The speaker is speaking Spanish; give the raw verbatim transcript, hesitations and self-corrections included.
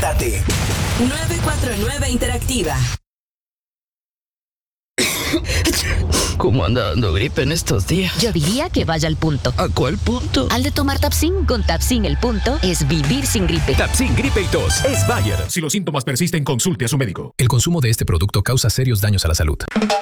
conéctate. nueve cuatro nueve Interactiva. ¿Cómo anda dando gripe en estos días? Yo diría que vaya al punto. ¿A cuál punto? Al de tomar Tapsin. Con Tapsin el punto es vivir sin gripe. Tapsin Gripe y Tos es Bayer. Si los síntomas persisten, consulte a su médico. El consumo de este producto causa serios daños a la salud.